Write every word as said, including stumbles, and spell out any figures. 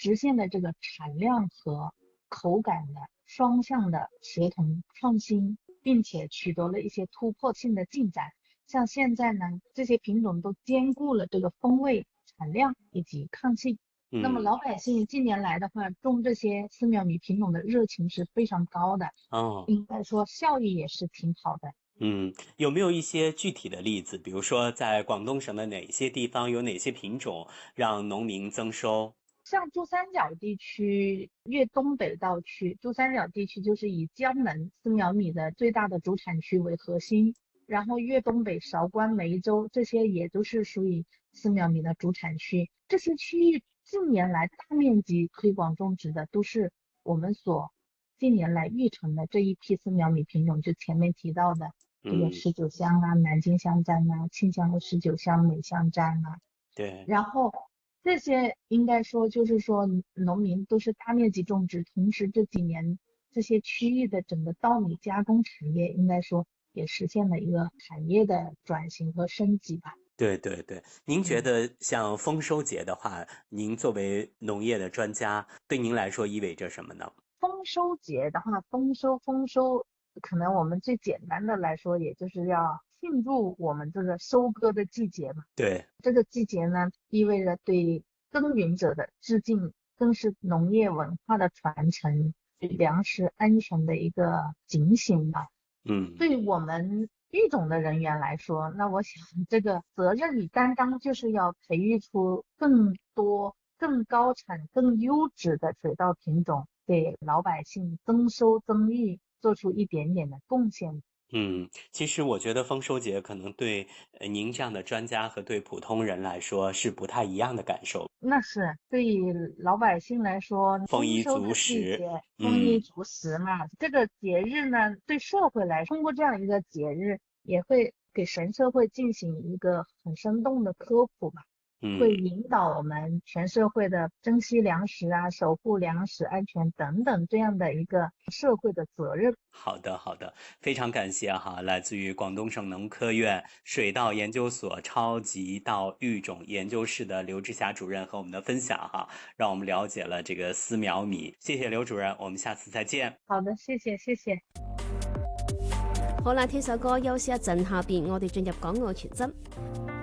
实现了这个产量和口感的双向的协同创新，并且取得了一些突破性的进展。像现在呢，这些品种都兼顾了这个风味、产量以及抗性。那么嗯， 老百姓近年来的话，种这些丝苗米品种的热情是非常高的， 哦。 应该说效益也是挺好的。 嗯，有没有一些具体的例子？比如说，在广东省的哪些地方有哪些品种让农民增收？ 像珠三角地区、粤东北道区，珠三角地区就是以江门丝苗米的最大的主产区为核心，然后粤东北、韶关、梅州这些也都是属于丝苗米的主产区。这些区域近年来大面积推广种植的都是我们所近年来育成的这一批丝苗米品种，就前面提到的这个嗯， 十九香啊、南京香毡啊、庆香的十九香、美香毡啊， 对。 然后这些应该说就是说农民都是大面积种植，同时这几年这些区域的整个稻米加工产业应该说也实现了一个产业的转型和升级吧。 对对对，您觉嗯， 得像丰收节的话，您作为农业的专家，对您来说意味着什么呢？ 丰收节的话，丰收丰收，可能我们最简单的来说，也就是要庆祝我们这个收割的季节嘛。 对。 这个季节呢，意味着对耕耘者的致敬，更是农业文化的传承，对粮食安全的一个警醒吧。 嗯。 对我们育种的人员来说，那我想这个责任与担当就是要培育出更多、更高产、更优质的水稻品种，给老百姓增收增益做出一点点的贡献。 嗯，其实我觉得丰收节可能对呃您这样的专家和对普通人来说是不太一样的感受。 那是对于老百姓来说， 丰衣丰收的季足食。 节，丰衣嗯。 足食嘛。这个节日呢，对社会来说，通过这样一个节日，也会给全社会进行一个很生动的科普吧，会嗯。 引导我们全社会的珍惜粮食啊、守护粮食安全等等这样的一个社会的责任。 好的，好的，非常感谢哈，来自于广东省农科院水稻研究所超级稻育种研究室的刘志霞主任和我们的分享哈，让我们了解了这个丝苗米。谢谢刘主任，我们下次再见。 好的，谢谢，谢谢。 好啦，聽首歌休息一陣，下邊我哋進入港澳傳真。